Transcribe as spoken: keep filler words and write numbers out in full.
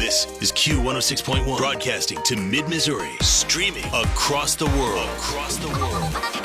This is Q one oh six point one, broadcasting to mid-Missouri, streaming across the world. Across the world.